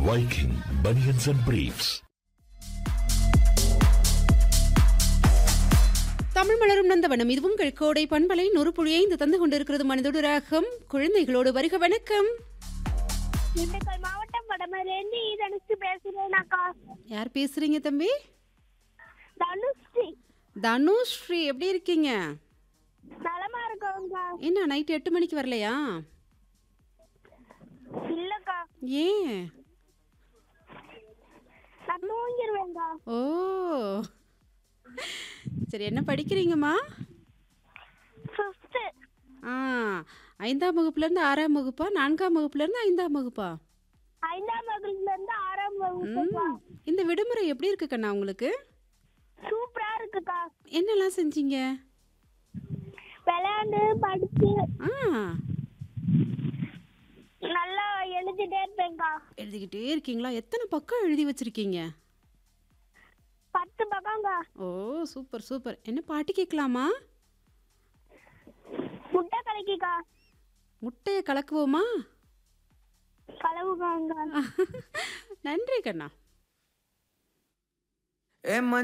Viking Bunions and Briefs. Tamil மலரும் நந்தவனம் இதுவும் உங்கள் கோடை பண்பலை 100.5 தந்து கொண்டிருக்கிறது மனதோடு ராகம் குழந்தைகளோடு வருக வணக்கம். திண்டுக்கல் மாவட்டம் வடமலேந்து ஈதனுக்கு பேசுறேனாக்கா. யார் பேசுறீங்க தம்பி? தனுஸ்ரீ. தனுஸ்ரீ எப்படி இருக்கீங்க? நலமா இருக்கோங்க. என்ன நைட் 8 மணிக்கு வரலையா? இல்லக்கா. ஏன்? நான் தூங்கிடுவேங்க. ஓ சரி, என்ன படிக்கிறீங்கம்மா? 5th. 5ஆம் வகுப்புலேருந்து 6ஆம் வகுப்பா, 4ஆம் வகுப்புலேருந்து 5ஆம் வகுப்பா? 5ஆம் வகுப்புல இருந்து 6ஆம் வகுப்பு. இந்த விடுமுறை எப்படி இருக்கு கண்ணா உங்களுக்கு? சூப்பரா இருக்குக்கா. என்னெல்லாம் செஞ்சீங்க? விளையாண்டு படிச்சு ஆ நல்லா எழுதிட்டே இருப்பேங்க்கா. எழுதிக்கிட்டே இருக்கீங்களா? எத்தனை பக்கம் எழுதி வச்சிருக்கீங்க? 10 பக்கம்க்கா. ஓ சூப்பர் சூப்பர். என்ன பாட்டு கேட்கலாமா? முட்டை கலக்கிக்கா. முட்டையை கலக்குவோமா? கலவுக்காங்க. நன்றி கண்ணா.